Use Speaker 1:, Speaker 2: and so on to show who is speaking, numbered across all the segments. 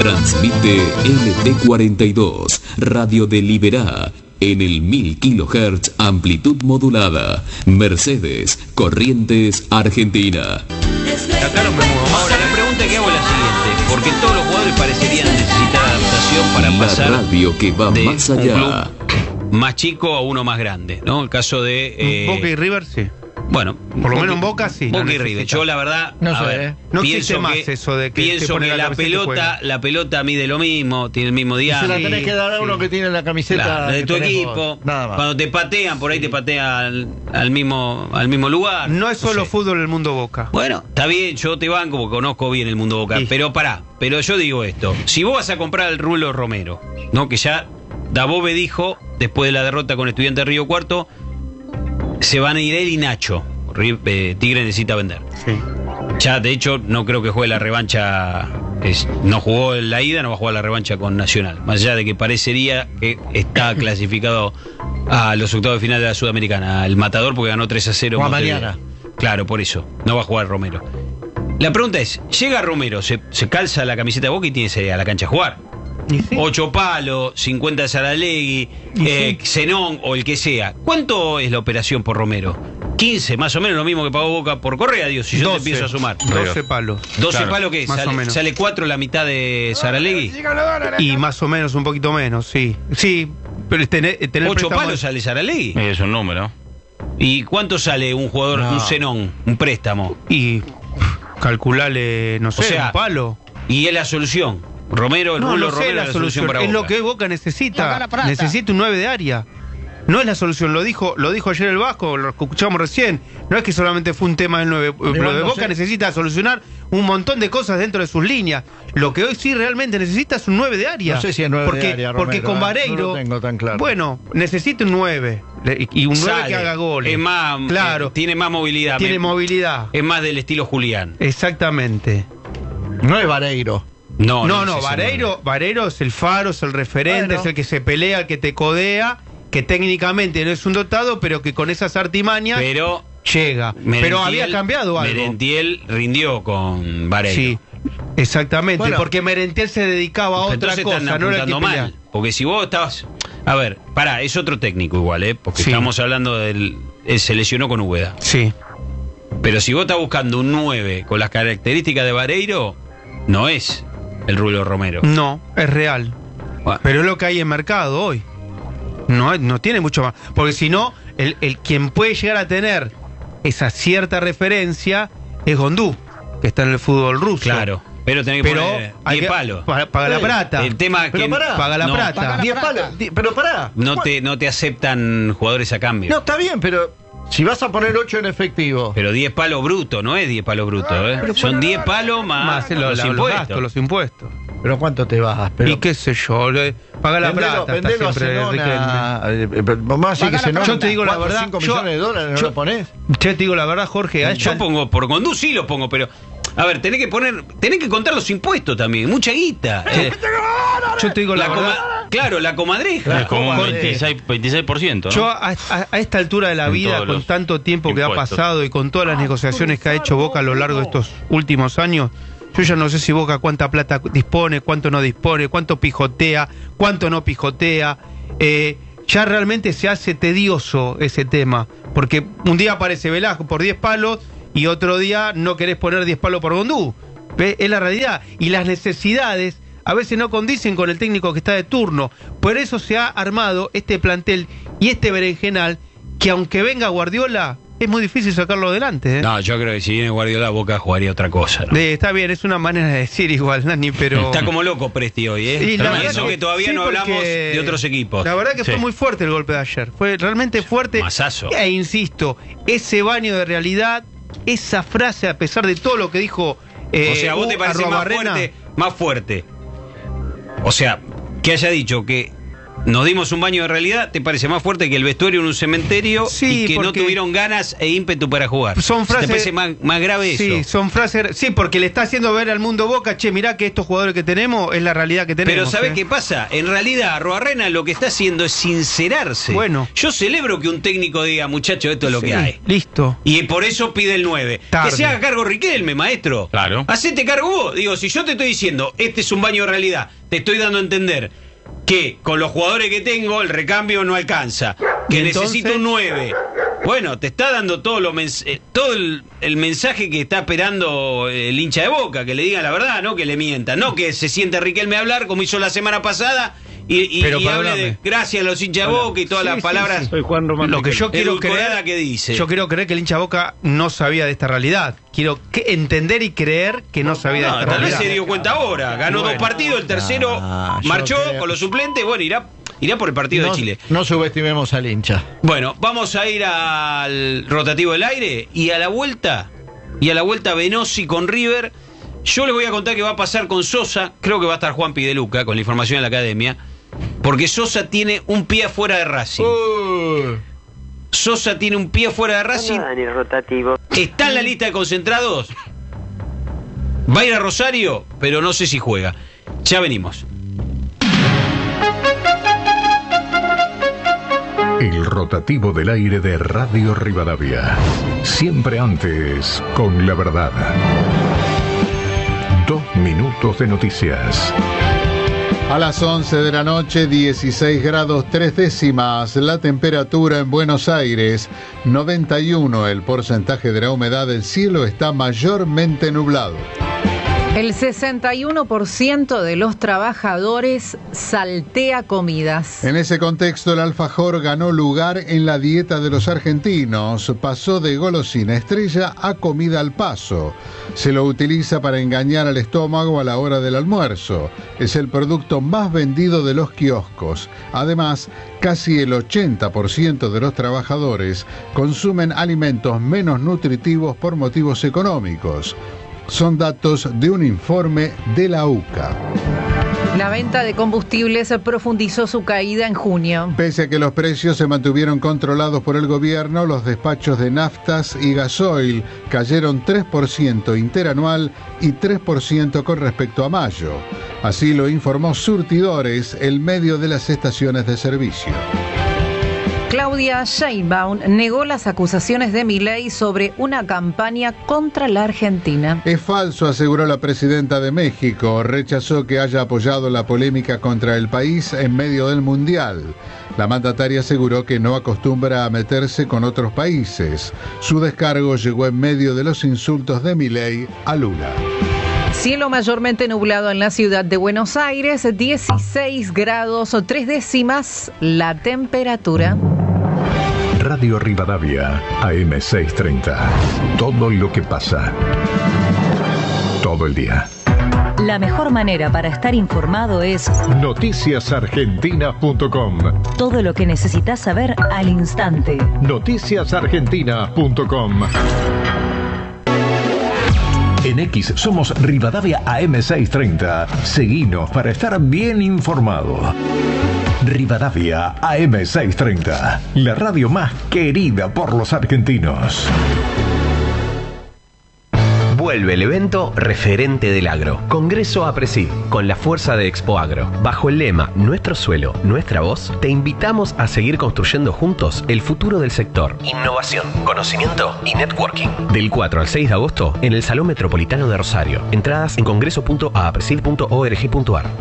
Speaker 1: Transmite LT42, Radio de Liberá, en el 1000 kHz, amplitud modulada. Mercedes, Corrientes, Argentina.
Speaker 2: Ahora, la pregunta que hago es la siguiente, porque todos los jugadores parecerían necesitar adaptación para pasar
Speaker 1: La radio que va
Speaker 2: de
Speaker 1: más
Speaker 2: un
Speaker 1: allá.
Speaker 2: club más chico a uno más grande, ¿no? El caso de...
Speaker 3: Boca y River, sí.
Speaker 2: Bueno,
Speaker 3: Por lo menos en Boca, sí.
Speaker 2: Boca
Speaker 3: la
Speaker 2: y River.
Speaker 3: necesita.
Speaker 2: Yo la verdad,
Speaker 4: No
Speaker 2: a
Speaker 4: sé,
Speaker 2: ver,
Speaker 4: ¿eh?
Speaker 3: No
Speaker 2: pienso
Speaker 3: existe más eso de que
Speaker 2: pienso
Speaker 3: te pone
Speaker 2: que
Speaker 3: la camiseta y juega.
Speaker 2: la pelota mide lo mismo, tiene el mismo
Speaker 4: Se
Speaker 2: diámetro.
Speaker 4: la tenés que dar a uno que tiene la camiseta
Speaker 2: Claro, de
Speaker 4: que
Speaker 2: tu
Speaker 4: tenés
Speaker 2: equipo,
Speaker 4: vos. Nada más.
Speaker 2: cuando te patean, por ahí te patean al mismo lugar.
Speaker 3: No es solo
Speaker 2: sé.
Speaker 3: fútbol el mundo Boca.
Speaker 2: Bueno, está bien, yo te banco porque conozco bien el mundo Boca,
Speaker 3: Sí.
Speaker 2: pero yo digo esto, si vos vas a comprar al Rulo Romero, ¿no? Que ya Dabove dijo, después de la derrota con Estudiantes Río Cuarto, se van a ir él y Nacho. Tigre necesita vender.
Speaker 3: Sí.
Speaker 2: Ya, de hecho, no creo que juegue la revancha. No jugó en la ida, no va a jugar la revancha con Nacional. Más allá de que parecería que está clasificado a los octavos de final de la Sudamericana. El Matador, porque ganó 3-0.
Speaker 4: O a
Speaker 2: Montevideo.
Speaker 4: mañana.
Speaker 2: Claro, por eso. No va a jugar Romero. La pregunta es: llega Romero, se calza la camiseta de Boca y tiene que salir a la cancha a jugar.
Speaker 3: ¿Y sí?
Speaker 2: 8 palos, 50 de Saralegui, Zenón o el que sea. ¿Cuánto es la operación por Romero? 15, más o menos lo mismo que pagó Boca por Correa, Dios, si yo te
Speaker 3: 12,
Speaker 2: empiezo a sumar.
Speaker 3: 12 palos.
Speaker 2: 12
Speaker 3: Claro,
Speaker 2: palos que
Speaker 3: más o menos.
Speaker 2: sale 4 la mitad de Saralegui.
Speaker 3: Y más o menos, un poquito menos, sí. Sí, pero tener
Speaker 2: 8
Speaker 3: préstamo-
Speaker 2: palos sale Saralegui.
Speaker 5: Es un número.
Speaker 2: ¿Y cuánto sale un jugador,
Speaker 4: No.
Speaker 2: un Zenón, un préstamo?
Speaker 3: Y calcularle, no sé,
Speaker 2: O sea,
Speaker 3: un palo.
Speaker 2: Y es la solución. Romero, el
Speaker 3: No,
Speaker 2: Rulo
Speaker 3: no sé
Speaker 2: Romero
Speaker 3: la
Speaker 2: es la solución para
Speaker 3: es
Speaker 2: Boca.
Speaker 3: lo que Boca
Speaker 4: La
Speaker 3: necesita.
Speaker 4: gana plata.
Speaker 3: Necesita un 9 de área. No es la solución, lo dijo ayer el Vasco, lo escuchamos recién. No es que solamente fue un tema del 9. Lo de
Speaker 4: no
Speaker 3: Boca
Speaker 4: sé.
Speaker 3: necesita solucionar un montón de cosas dentro de sus líneas. Lo que hoy sí realmente necesita es un 9 de área.
Speaker 4: No sé si es 9
Speaker 3: porque,
Speaker 4: de área,
Speaker 3: porque
Speaker 4: Romero,
Speaker 3: con
Speaker 4: no
Speaker 3: Vareiro.
Speaker 4: lo tengo tan claro.
Speaker 3: Bueno, necesita un 9. Y un 9
Speaker 2: Sale,
Speaker 3: que haga goles.
Speaker 2: Es más,
Speaker 3: Claro.
Speaker 2: tiene más movilidad.
Speaker 3: Tiene movilidad.
Speaker 2: Es más del estilo Julián.
Speaker 3: Exactamente.
Speaker 4: No es Vareiro.
Speaker 2: No,
Speaker 3: No,
Speaker 2: es ese
Speaker 3: Vareiro es el faro, es el referente,
Speaker 4: Bueno.
Speaker 3: es el que se pelea, el que te codea, que técnicamente no es un dotado, pero que con esas artimañas
Speaker 2: Pero
Speaker 3: llega. Pero había cambiado algo.
Speaker 2: Merentiel rindió con Vareiro.
Speaker 3: Sí, exactamente,
Speaker 4: Bueno.
Speaker 3: porque Merentiel se dedicaba a otra
Speaker 2: Entonces
Speaker 3: cosa,
Speaker 2: están
Speaker 3: no era el que
Speaker 2: apuntando
Speaker 3: pelea.
Speaker 2: mal. Porque si vos estabas... A ver, pará, es otro técnico igual, porque
Speaker 3: Sí.
Speaker 2: estamos hablando del... se lesionó con Úbeda.
Speaker 3: Sí,
Speaker 2: Pero si vos estás buscando un 9 con las características de Vareiro, no es el Rulo Romero.
Speaker 3: no, es real.
Speaker 2: Bueno,
Speaker 3: Pero es lo que hay en mercado hoy. No tiene mucho más. Porque si no, el quien puede llegar a tener esa cierta referencia es Gondú, que está en el fútbol ruso.
Speaker 2: claro. Pero tenés que
Speaker 3: Pero
Speaker 2: poner
Speaker 3: hay
Speaker 2: 10
Speaker 3: que-
Speaker 2: palos.
Speaker 3: Paga la plata.
Speaker 2: El tema es
Speaker 4: Pero
Speaker 2: que
Speaker 4: pará.
Speaker 3: Paga la
Speaker 2: no,
Speaker 3: plata.
Speaker 4: Paga 10 palos. Pero pará.
Speaker 2: no te aceptan jugadores a cambio.
Speaker 4: No, está bien, pero si vas a poner 8 en efectivo.
Speaker 2: Pero 10 palos bruto, no es 10 palos bruto, Son 10 palos más,
Speaker 3: Más
Speaker 2: los
Speaker 3: los
Speaker 2: impuestos.
Speaker 3: gastos, los impuestos.
Speaker 4: Pero ¿cuánto te vas? Pero
Speaker 3: Y qué sé yo, paga la plata. está
Speaker 4: vendelo a
Speaker 3: siempre
Speaker 4: Zenón
Speaker 3: Riquelme.
Speaker 4: vamos a decir que Zenón,
Speaker 3: Yo te digo la verdad,
Speaker 4: 5
Speaker 3: yo-
Speaker 4: millones de dólares, ¿no
Speaker 3: yo-
Speaker 4: lo ponés?
Speaker 3: Yo te digo la verdad, Jorge. a
Speaker 2: Yo
Speaker 3: esta-
Speaker 2: pongo por Gondú, sí lo pongo, pero a ver, tenés que contar los impuestos también, mucha guita.
Speaker 3: Yo te digo la, verdad.
Speaker 2: Claro, la comadreja.
Speaker 5: Es como un
Speaker 4: Jorge.
Speaker 5: 26%, ¿no?
Speaker 3: Yo a esta altura de la
Speaker 5: En
Speaker 3: vida,
Speaker 5: todos
Speaker 3: con
Speaker 5: los
Speaker 3: tanto tiempo que ha
Speaker 5: impuestos.
Speaker 3: pasado y con todas las negociaciones que ha hecho Boca a lo largo de estos últimos años, yo ya no sé si Boca cuánta plata dispone, cuánto no dispone, cuánto pijotea, cuánto no pijotea. Ya realmente se hace tedioso ese tema, porque un día aparece Velasco por 10 palos y otro día no querés poner 10 palos por Gondú. Es la realidad. Y las necesidades a veces no condicen con el técnico que está de turno. Por eso se ha armado este plantel y este berenjenal que aunque venga Guardiola, es muy difícil sacarlo adelante.
Speaker 2: No, yo creo que si viene Guardiola, Boca jugaría otra cosa, ¿no?
Speaker 3: Está bien, es una manera de decir igual, Nani, pero...
Speaker 2: Está como loco Presti hoy,
Speaker 3: Y la
Speaker 2: Y
Speaker 3: verdad
Speaker 2: eso que todavía
Speaker 3: sí,
Speaker 2: no hablamos
Speaker 3: porque
Speaker 2: de otros equipos.
Speaker 3: La verdad que
Speaker 5: Sí.
Speaker 3: fue muy fuerte el golpe de ayer. Fue realmente fuerte.
Speaker 2: Masazo.
Speaker 3: E insisto, ese baño de realidad, esa frase, a pesar de todo lo que dijo...
Speaker 2: O sea, ¿vos te parece
Speaker 3: Arrobarrena?
Speaker 2: más fuerte? O sea, que haya dicho que nos dimos un baño de realidad, ¿te parece más fuerte que el vestuario en un cementerio
Speaker 3: Sí,
Speaker 2: y que no
Speaker 3: porque
Speaker 2: tuvieron ganas e ímpetu para jugar?
Speaker 3: son frases-
Speaker 2: ¿Te parece más grave
Speaker 3: Sí,
Speaker 2: eso?
Speaker 3: son frases. Sí, porque le está haciendo ver al mundo Boca, che, mirá que estos jugadores que tenemos es la realidad que tenemos.
Speaker 2: Pero ¿sabés qué pasa? En realidad, Arruabarrena lo que está haciendo es sincerarse.
Speaker 3: Bueno.
Speaker 2: Yo celebro que un técnico diga, muchacho, esto es lo
Speaker 3: Sí,
Speaker 2: que hay.
Speaker 3: Listo.
Speaker 2: Y por eso pide el 9.
Speaker 3: Tarde.
Speaker 2: Que se haga cargo Riquelme, maestro.
Speaker 5: Claro.
Speaker 2: Hacete cargo vos. Digo, si yo te estoy diciendo, este es un baño de realidad, te estoy dando a entender que con los jugadores que tengo el recambio no alcanza, que
Speaker 3: ¿Y entonces?
Speaker 2: necesito un 9. Bueno, te está dando todo el mensaje que está esperando el hincha de Boca, que le diga la verdad, no que le mientan, no que se siente Riquelme a hablar como hizo la semana pasada y hable
Speaker 3: perdóname.
Speaker 2: de gracias a los hinchas de Boca y todas las palabras
Speaker 3: Soy Juan Román. Lo que yo quiero
Speaker 2: edulcorada
Speaker 3: creer,
Speaker 2: que dice.
Speaker 3: yo quiero creer que el hincha Boca no sabía de esta realidad. Quiero entender y creer que no sabía de
Speaker 2: No,
Speaker 3: esta
Speaker 2: tal vez
Speaker 3: realidad.
Speaker 2: se dio cuenta ahora. Ganó
Speaker 3: Bueno.
Speaker 2: 2 partidos, el tercero
Speaker 4: yo
Speaker 2: marchó
Speaker 4: creo-
Speaker 2: con los suplentes. Bueno, irá por el partido de Chile.
Speaker 4: No subestimemos al hincha.
Speaker 2: Bueno, vamos a ir al rotativo del aire y a la vuelta Venosi con River. Yo les voy a contar qué va a pasar con Sosa. Creo que va a estar Juan Pideluca con la información en la academia. Porque Sosa tiene un pie afuera de Racing. Sosa tiene un pie afuera de Racing. Está en la lista de concentrados. Va a ir a Rosario, pero no sé si juega. Ya venimos.
Speaker 6: El rotativo del aire de Radio Rivadavia. Siempre antes, con la verdad. 2 minutos de noticias.
Speaker 7: A las 11 de la noche, 16 grados 3 décimas. La temperatura en Buenos Aires, 91. El porcentaje de la humedad del cielo está mayormente nublado.
Speaker 8: El 61% de los trabajadores saltea comidas.
Speaker 7: En ese contexto, el alfajor ganó lugar en la dieta de los argentinos. Pasó de golosina estrella a comida al paso. Se lo utiliza para engañar al estómago a la hora del almuerzo. Es el producto más vendido de los kioscos. Además, casi el 80% de los trabajadores consumen alimentos menos nutritivos por motivos económicos. Son datos de un informe de la UCA.
Speaker 8: La venta de combustibles profundizó su caída en junio.
Speaker 7: Pese a que los precios se mantuvieron controlados por el gobierno, los despachos de naftas y gasoil cayeron 3% interanual y 3% con respecto a mayo. Así lo informó Surtidores, el medio de las estaciones de servicio.
Speaker 8: Claudia Sheinbaum negó las acusaciones de Milei sobre una campaña contra la Argentina.
Speaker 7: Es falso, aseguró la presidenta de México. Rechazó que haya apoyado la polémica contra el país en medio del Mundial. La mandataria aseguró que no acostumbra a meterse con otros países. Su descargo llegó en medio de los insultos de Milei a Lula.
Speaker 8: Cielo mayormente nublado en la ciudad de Buenos Aires, 16 grados 3 décimas la temperatura.
Speaker 6: Radio Rivadavia, AM630. Todo lo que pasa. Todo el día.
Speaker 9: La mejor manera para estar informado es
Speaker 6: Noticiasargentina.com.
Speaker 9: todo lo que necesitas saber al instante.
Speaker 6: Noticiasargentina.com. En X somos Rivadavia AM630. Seguinos para estar bien informado. Rivadavia AM630, la radio más querida por los argentinos.
Speaker 10: Vuelve el evento referente del agro. Congreso APRESID, con la fuerza de Expo Agro. Bajo el lema Nuestro suelo, nuestra voz, te invitamos a seguir construyendo juntos el futuro del sector. Innovación, conocimiento y networking. Del 4 al 6 de agosto en el Salón Metropolitano de Rosario. Entradas en congreso.apresid.org.ar.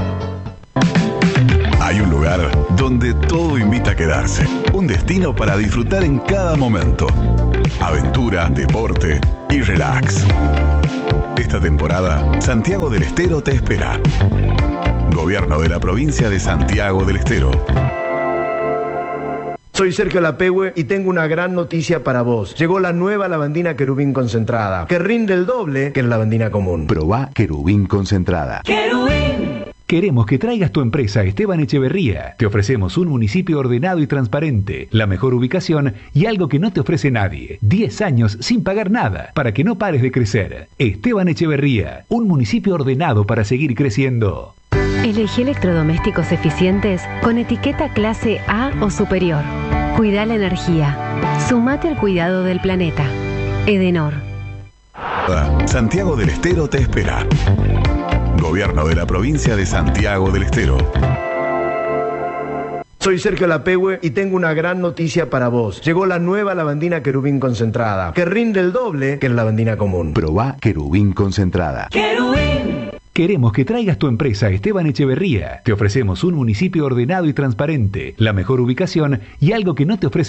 Speaker 11: Hay un lugar donde todo invita a quedarse. Un destino para disfrutar en cada momento. Aventura, deporte y relax. Esta temporada, Santiago del Estero te espera. Gobierno de la provincia de Santiago del Estero.
Speaker 12: Soy Sergio Lapehue y tengo una gran noticia para vos. Llegó la nueva lavandina Querubín concentrada, que rinde el doble que la lavandina común.
Speaker 13: Probá Querubín concentrada.
Speaker 12: ¡Querubín!
Speaker 13: Queremos que traigas tu empresa a Esteban Echeverría. Te ofrecemos un municipio ordenado y transparente, la mejor ubicación y algo que no te ofrece nadie. 10 años sin pagar nada, para que no pares de crecer. Esteban Echeverría, un municipio ordenado para seguir creciendo.
Speaker 14: Elegí electrodomésticos eficientes con etiqueta clase A o superior. Cuida la energía. Sumate al cuidado del planeta. Edenor.
Speaker 11: Santiago del Estero te espera. Gobierno de la provincia de Santiago del Estero.
Speaker 12: Soy Sergio Lapehue y tengo una gran noticia para vos. Llegó la nueva lavandina Querubín concentrada, que rinde el doble que la lavandina común.
Speaker 15: Probá Querubín concentrada.
Speaker 13: ¡Querubín! Queremos que traigas tu empresa a Esteban Echeverría. Te ofrecemos un municipio ordenado y transparente, la mejor ubicación y algo que no te ofrece